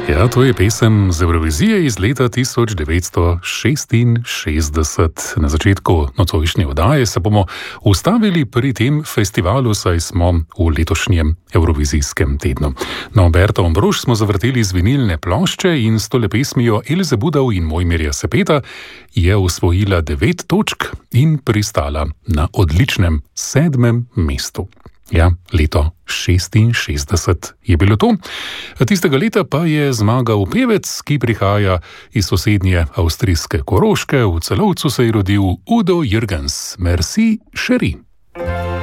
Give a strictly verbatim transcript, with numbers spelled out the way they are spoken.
Ja, to je pesem z Evrovizije iz leta tisoč devetsto šestinšestdeset. Na začetku nocojšnje oddaje se bomo ustavili pri tem festivalu, saj smo v letošnjem Evrovizijskem tednu. Na Berto Ombrož smo zavrteli z vinilne plošče in s tole pesmijo Elze Budov in Mojmirja Sepeta je osvojila devet točk in pristala na odličnem sedmem mestu. Ja, leto šestinšestdeset je bilo to. Tistega leta pa je zmagal pevec, ki prihaja iz sosednje avstrijske Koroške. V Celovcu se je rodil Udo Jürgens. Merci, chérie.